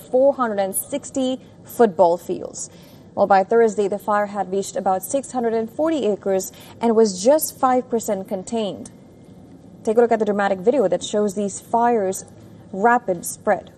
460 football fields. Well, by Thursday, the fire had reached about 640 acres and was just 5% contained. Take a look at the dramatic video that shows these fires' rapid spread.